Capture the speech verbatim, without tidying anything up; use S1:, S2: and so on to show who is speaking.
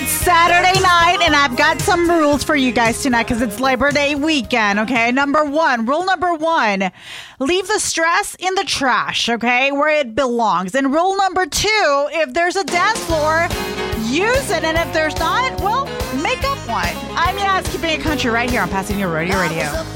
S1: It's Saturday night, and I've got some rules for you guys tonight because it's Labor Day weekend, okay? Number one, rule number one, leave the stress in the trash, okay, where it belongs. And rule number two, if there's a dance floor, use it. And if there's not, well, make up one. I'm Yaz, keeping it country right here on Pasadena Rodeo Radio.